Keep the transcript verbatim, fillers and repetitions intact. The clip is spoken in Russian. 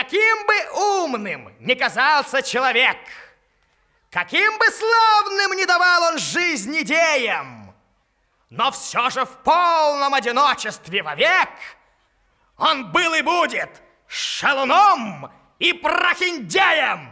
каким бы умным ни казался человек, каким бы славным ни давал он жизнь идеям, но все же в полном одиночестве вовек он был и будет шалуном и прохиндеем.